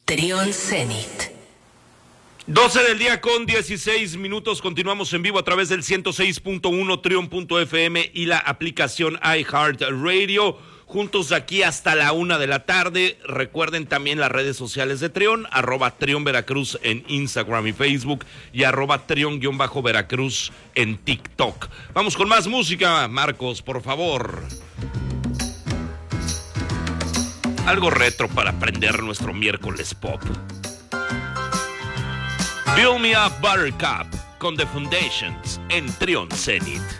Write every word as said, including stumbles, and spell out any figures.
Trión Zenit. doce del día con dieciséis minutos. Continuamos en vivo a través del ciento seis punto uno Trión punto F M y la aplicación iHeartRadio. Juntos de aquí hasta la una de la tarde. Recuerden también las redes sociales de Trión, arroba Trión Veracruz en Instagram y Facebook y arroba Trión-Veracruz en TikTok. Vamos con más música, Marcos, por favor. Algo retro para aprender nuestro miércoles pop. Build Me Up Buttercup con The Foundations en Trión Zenit.